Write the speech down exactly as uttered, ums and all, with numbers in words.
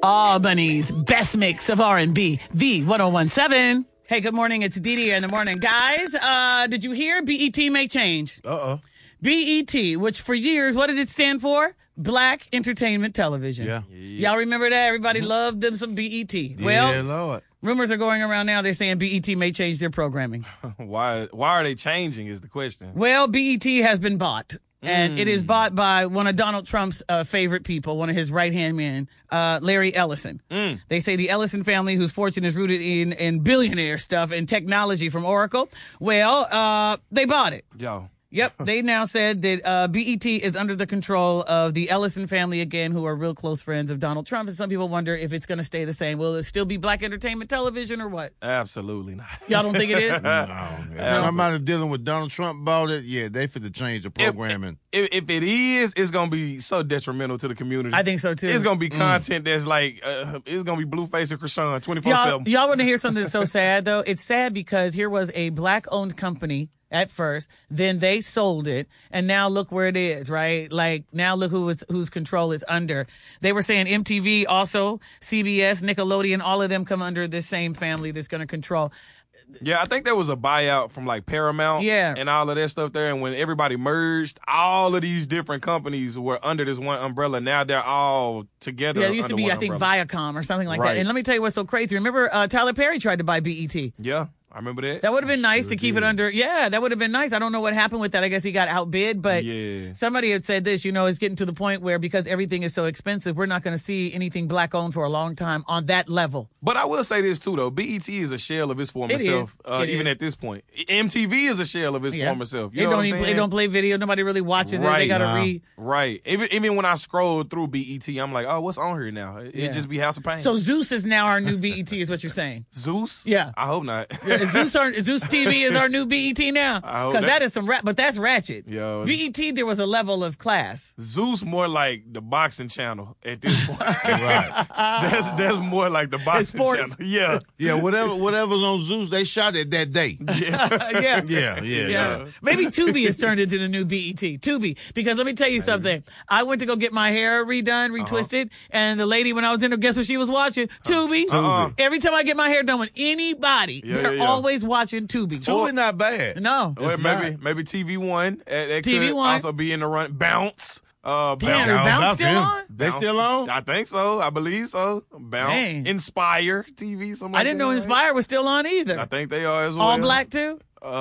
Albany's best mix of R and B, V ten seventeen. Hey, good morning. It's Dee Dee in the morning. Guys, uh, did you hear B E T may change? Uh-oh. B E T, which for years, what did it stand for? Black Entertainment Television. Yeah. yeah. Y'all remember that? Everybody mm-hmm. loved them some B E T. Yeah, well, Lord. Rumors are going around now. They're saying B E T may change their programming. why Why are they changing is the question. Well, B E T has been bought. And mm. it is bought by one of Donald Trump's uh, favorite people, one of his right-hand men, uh, Larry Ellison. Mm. They say the Ellison family, whose fortune is rooted in, in billionaire stuff and technology from Oracle, well, uh, they bought it. Yo. Yep, they now said that uh, B E T is under the control of the Ellison family again, who are real close friends of Donald Trump. And some people wonder if it's going to stay the same. Will it still be Black Entertainment Television or what? Absolutely not. Y'all don't think it is? No. If somebody dealing with Donald Trump bought it, yeah, they fit to change the programming. If, if, if it is, it's going to be so detrimental to the community. I think so, too. It's going to be content mm. that's like, uh, it's going to be Blueface and Krishan twenty-four seven. Y'all, y'all want to hear something that's so sad, though? It's sad because here was a Black-owned company at first, then they sold it, and now look where it is, right? Like, now look who is, whose control is under. They were saying M T V also, C B S, Nickelodeon, all of them come under this same family that's going to control. Yeah, I think there was a buyout from like Paramount yeah. and all of that stuff there, and when everybody merged, all of these different companies were under this one umbrella. Now they're all together. Yeah, it used to be, I think, umbrella. Viacom or something like right. that. And let me tell you what's so crazy. Remember uh, Tyler Perry tried to buy B E T? Yeah. I remember that. That would have been nice sure to keep did. it under. Yeah, that would have been nice. I don't know what happened with that. I guess he got outbid, but yeah. somebody had said this, you know, it's getting to the point where because everything is so expensive, we're not going to see anything Black owned for a long time on that level. But I will say this too, though. B E T is a shell of its former It self, is. uh, It even is. at this point. M T V is a shell of its Yeah. former self. You They know don't what I'm even saying? they don't play video. Nobody really watches it. Right. They got to Nah. read. Right. Even even when I scroll through B E T, I'm like, oh, what's on here now? It Yeah. just be House of Pain. So Zeus is now our new B E T, is what you're saying? Zeus? Yeah. I hope not. Yeah, Zeus, our, Zeus T V is our new B E T now? I hope Because that- that is some rap, but that's ratchet. Yo, it's- B E T, there was a level of class. Zeus more like the boxing channel at this point. Right. That's that's more like the boxing sports. channel. Yeah. Yeah, whatever whatever's on Zeus, they shot it that day. yeah. Yeah, yeah, yeah. Yeah. Maybe Tubi has turned into the new B E T. Tubi. Because let me tell you something. I went to go get my hair redone, retwisted, and the lady, when I was in there, guess what she was watching? Tubi. Uh-uh. Every time I get my hair done with anybody, Yeah, they're yeah, yeah. always watching Tubi. Tubi not bad. No. Or It's maybe not. maybe T V One. That, that T V could One. also be in the run. Bounce. Uh, Damn, Bounce. is How Bounce about still them? on? They still on? I think so. I believe so. Bounce. Dang. Inspire T V. Something like I didn't that, know right? Inspire was still on either. I think they are as well. All black too?